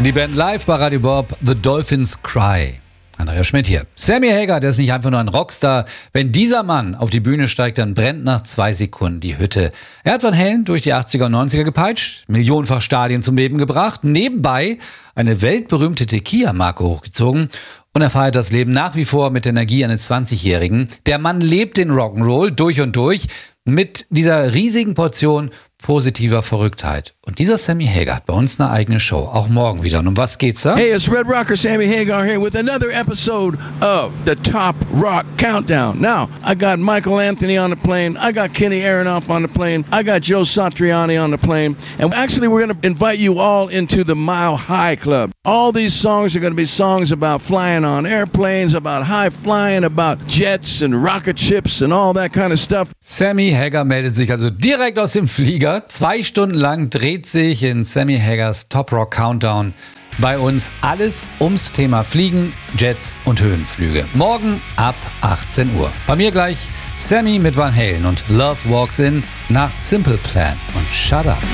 Die Band live bei Radio Bob, The Dolphins Cry. Andrea Schmidt hier. Sammy Hagar, der ist nicht einfach nur ein Rockstar. Wenn dieser Mann auf die Bühne steigt, dann brennt nach 2 Sekunden die Hütte. Er hat Van Halen durch die 80er und 90er gepeitscht, millionenfach Stadien zum Beben gebracht, nebenbei eine weltberühmte Tequila-Marke hochgezogen und er feiert das Leben nach wie vor mit der Energie eines 20-Jährigen. Der Mann lebt den Rock'n'Roll durch und durch mit dieser riesigen Portion positiver Verrücktheit. Und dieser Sammy Hagar hat bei uns eine eigene Show, auch morgen wieder. Und um was geht's da? Hey, it's Red Rocker Sammy Hagar here with another episode of the Top Rock Countdown. Now, I got Michael Anthony on the plane, I got Kenny Aronoff on the plane, I got Joe Satriani on the plane, and actually we're going to invite you all into the Mile High Club. All these songs are going to be songs about flying on airplanes, about high flying, about jets and rocket ships and all that kind of stuff. Sammy Hagar meldet sich also direkt aus dem Flieger. 2 Stunden lang dreht sich in Sammy Hagars Top Rock Countdown bei uns alles ums Thema Fliegen, Jets und Höhenflüge. Morgen ab 18 Uhr. Bei mir gleich Sammy mit Van Halen und Love Walks In nach Simple Plan und Shut Up.